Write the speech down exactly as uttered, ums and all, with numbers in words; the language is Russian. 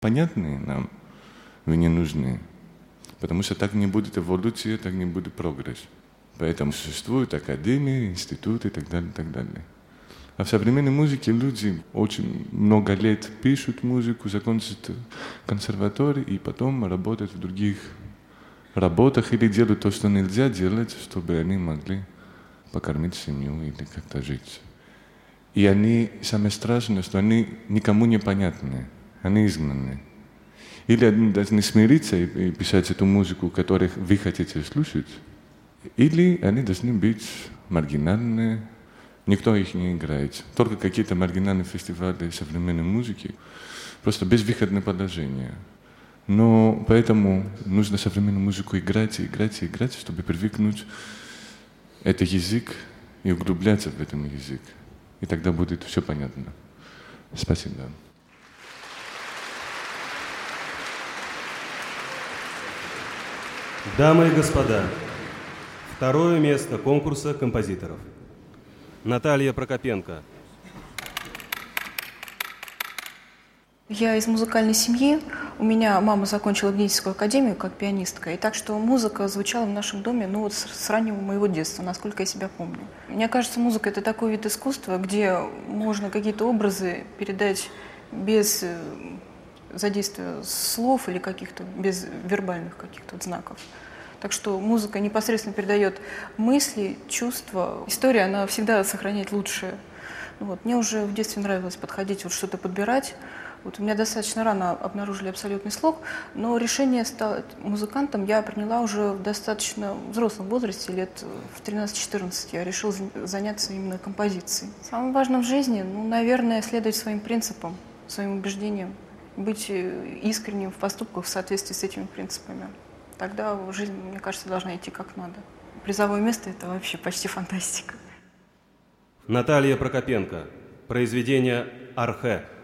понятные нам, вы не нужны. Потому что так не будет эволюции, так не будет прогресс. Поэтому существуют академии, институты и так далее, и так далее. А в современной музыке люди очень много лет пишут музыку, закончат консерватории и потом работают в других работах или делают то, что нельзя делать, чтобы они могли покормить семью или как-то жить. И они, самое страшное, что они никому не понятны, они изгнаны. Или они должны смириться и, и писать эту музыку, которую вы хотите слушать, или они должны быть маргинальные, никто их не играет. Только какие-то маргинальные фестивали современной музыки, просто безвыходное положение. Но поэтому нужно современную музыку играть, и играть, и играть, чтобы привыкнуть этот язык и углубляться в этом язык. И тогда будет все понятно. Спасибо. Дамы и господа, второе место конкурса композиторов. Наталья Прокопенко. Я из музыкальной семьи. У меня мама закончила Гнесинскую академию как пианистка. И так что музыка звучала в нашем доме ну, вот с раннего моего детства, насколько я себя помню. Мне кажется, музыка — это такой вид искусства, где можно какие-то образы передать без задействия слов или каких-то, без вербальных каких-то знаков. Так что музыка непосредственно передает мысли, чувства. История, она всегда сохраняет лучшее. Вот. Мне уже в детстве нравилось подходить, вот что-то подбирать. Вот у меня достаточно рано обнаружили абсолютный слух, но решение стать музыкантом я приняла уже в достаточно взрослом возрасте, лет в тринадцать-четырнадцать. Я решила заняться именно композицией. Самое важное в жизни, ну, наверное, следовать своим принципам, своим убеждениям, быть искренним в поступках в соответствии с этими принципами. Тогда жизнь, мне кажется, должна идти как надо. Призовое место — это вообще почти фантастика. Наталья Прокопенко. Произведение «Архэ».